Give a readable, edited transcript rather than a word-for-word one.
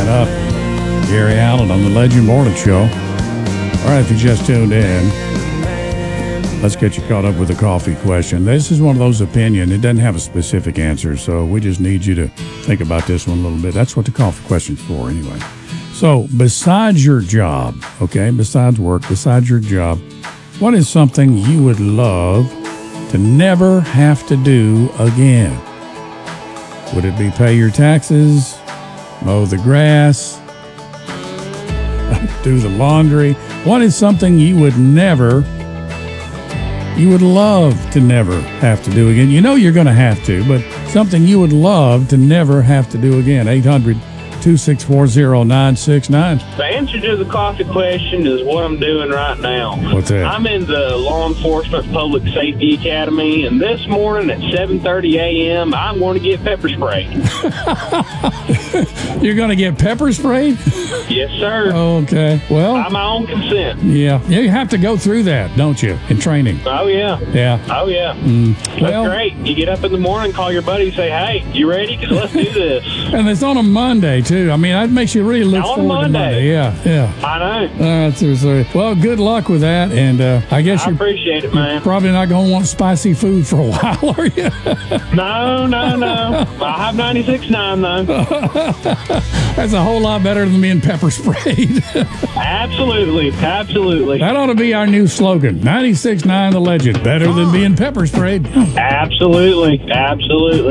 up. Gary Allen on the Legend Morning Show. All right, if you just tuned in, let's get you caught up with the coffee question. This is one of those opinion. It doesn't have a specific answer, so we just need you to think about this one a little bit. That's what the coffee question's for anyway. So besides your job, okay, besides work, besides your job, what is something you would love to never have to do again? Would it be pay your taxes, mow the grass, do the laundry? What is something you would love to never have to do again? You know you're going to have to, but something you would love to never have to do again. 800-264-0969. The answer to the coffee question is what I'm doing right now. What's that? I'm in the Law Enforcement Public Safety Academy, and this morning at 7:30 a.m., I'm going to get pepper sprayed. You're going to get pepper sprayed? Yes, sir. Okay. Well, By my own consent. yeah. You have to go through that, don't you, in training? Oh, yeah. Yeah. Oh, yeah. Well- That's great. You get up in the morning, call your buddy, say, hey, you ready? Because let's do this. And it's on a Monday, too. I mean, that makes you really look On forward to Monday. Monday. Yeah. I know. Well, good luck with that. And I guess I you're appreciate it, man. probably not going to want spicy food for a while, are you? No. I have 96.9, though. That's a whole lot better than being pepper sprayed. Absolutely. That ought to be our new slogan. 96.9 The Legend. Better than being pepper sprayed. Absolutely.